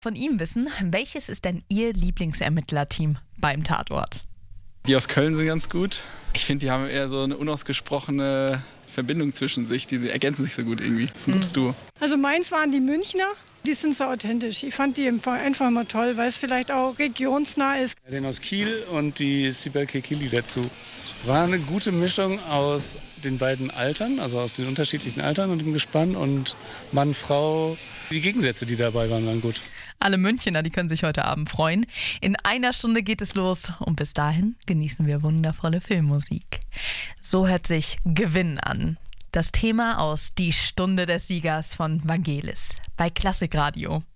Von ihm wissen, welches ist denn Ihr Lieblingsermittlerteam beim Tatort? Die aus Köln sind ganz gut. Ich finde, die haben eher so eine unausgesprochene Verbindung zwischen sich. Die ergänzen sich so gut irgendwie. Das ist ein gutes Duo. Also meins waren die Münchner. Die sind so authentisch. Ich fand die einfach immer toll, weil es vielleicht auch regionsnah ist. Den aus Kiel und die Sibel Kekili dazu. Es war eine gute Mischung aus den beiden Altern, also aus den unterschiedlichen Altern und dem Gespann und Mann, Frau. Die Gegensätze, die dabei waren, waren gut. Alle Münchner, die können sich heute Abend freuen. In einer Stunde geht es los und bis dahin genießen wir wundervolle Filmmusik. So hört sich Gewinn an. Das Thema aus Die Stunde des Siegers von Vangelis bei Klassikradio.